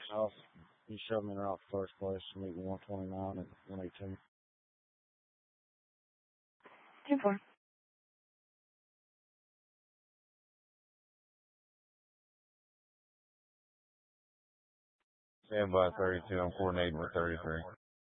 house. He showed me around first place, meeting 129 and 118. 10-4. Stand by 32. I'm coordinating with 33.